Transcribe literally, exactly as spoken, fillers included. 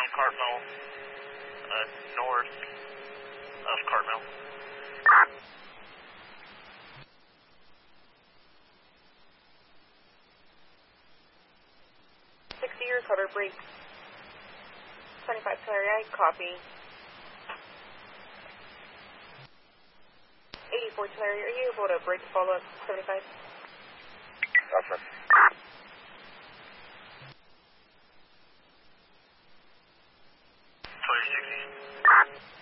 Cartmel, uh, north of Cartmel. sixty, your cover break. twenty-five, Clary, I copy. eighty-four, Clary, are you able to break follow up seventy-five? Gotcha. twenty sixty.